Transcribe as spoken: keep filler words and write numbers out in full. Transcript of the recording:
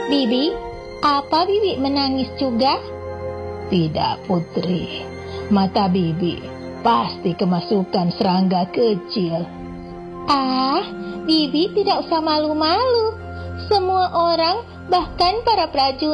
Bibi, apa Bibi menangis juga? Tidak, Putri. Mata Bibi pasti kemasukan serangga kecil. Ah, Bibi tidak usah malu-malu. Semua orang, bahkan para prajurit